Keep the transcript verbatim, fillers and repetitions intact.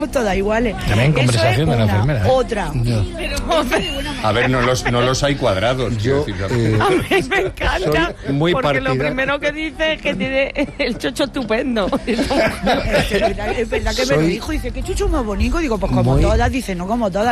todas iguales. También conversación de la enfermera, ¿eh? Otra. No. A ver, no los, no los hay cuadrados. Yo, eh, A mí me encanta, soy muy porque partida- lo primero que dice es que tiene el chocho estupendo. Es verdad, es verdad que me lo Soy dijo, dice, ¿qué chocho más bonito? Digo, pues como muy- todas, dice, no como todas.